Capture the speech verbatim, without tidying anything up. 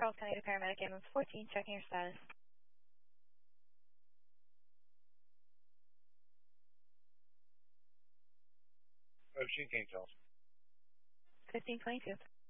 Charles County Paramedic Ambulance fourteen, checking your status. Machine King Charles. fifteen twenty-two.